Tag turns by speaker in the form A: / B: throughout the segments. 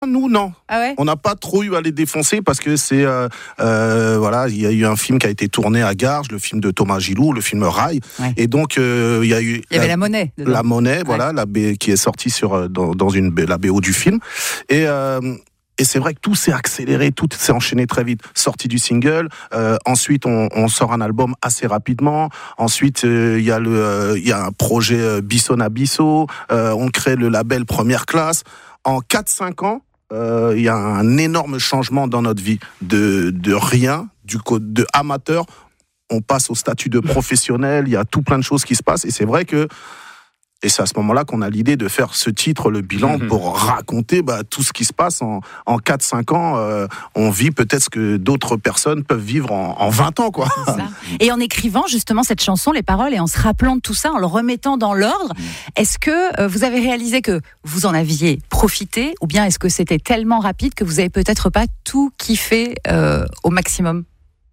A: nous, non.
B: Ah ouais ?
A: On n'a pas trop eu à les défoncer parce que c'est... voilà, il y a eu un film qui a été tourné à Garges, le film de Thomas Gilou, le film Rail.
B: Ouais.
A: Et donc, il y a eu...
B: Il y avait La Monnaie dedans.
A: La Monnaie, voilà, qui est sortie dans la BO du film. Et c'est vrai que tout s'est accéléré, tout s'est enchaîné très vite. Sortie du single, ensuite on sort un album assez rapidement. Ensuite il y a un projet Bisson à Bisso. On crée le label Première Classe. En 4-5 ans, il y a un énorme changement dans notre vie. De rien, de amateur, on passe au statut de professionnel. Il y a tout plein de choses qui se passent. Et c'est vrai que et c'est à ce moment-là qu'on a l'idée de faire ce titre, le bilan, pour raconter tout ce qui se passe en 4-5 ans. On vit peut-être ce que d'autres personnes peuvent vivre en 20 ans, quoi.
B: C'est ça. Et en écrivant justement cette chanson, les paroles, et en se rappelant de tout ça, en le remettant dans l'ordre, est-ce que vous avez réalisé que vous en aviez profité, ou bien est-ce que c'était tellement rapide que vous avez peut-être pas tout kiffé au maximum ?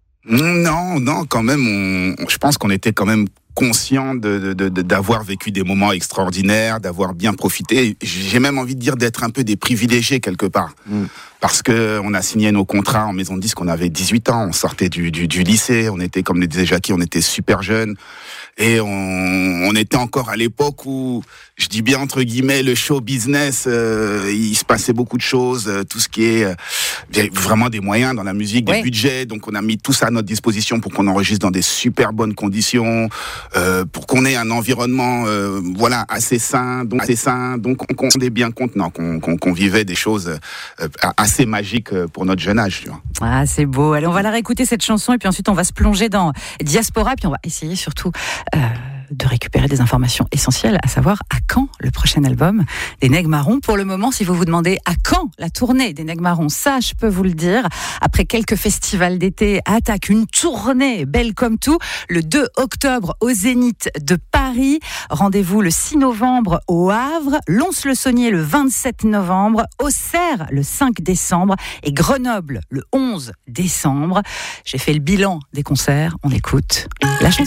C: Non, quand même, je pense qu'on était quand même conscient d'avoir vécu des moments extraordinaires, d'avoir bien profité. J'ai même envie de dire d'être un peu des privilégiés quelque part. Parce que on a signé nos contrats en maison de disque, on avait 18 ans, on sortait du lycée, on était, comme le disait Jackie, on était super jeunes. Et on était encore à l'époque où, je dis bien entre guillemets, le show business, il se passait beaucoup de choses, tout ce qui est vraiment des moyens dans la musique, des budgets. Donc on a mis tout ça à notre disposition pour qu'on enregistre dans des super bonnes conditions, pour qu'on ait un environnement assez sain. Donc on se rendait bien compte qu'on vivait des choses assez magiques pour notre jeune âge. Tu vois.
B: Ah, c'est beau. Allez, on va la réécouter cette chanson et puis ensuite on va se plonger dans Diaspora, puis on va essayer surtout de récupérer des informations essentielles, à savoir à quand le prochain album des Nègres Marrons. Pour le moment, si vous vous demandez à quand la tournée des Nègres Marrons, ça je peux vous le dire. Après quelques festivals d'été, attaque une tournée belle comme tout. Le 2 octobre au Zénith de Paris. Rendez-vous le 6 novembre au Havre, Lons-le-Saunier le 27 novembre, Auxerre le 5 décembre et Grenoble le 11 décembre. J'ai fait le bilan des concerts. On écoute la chanson.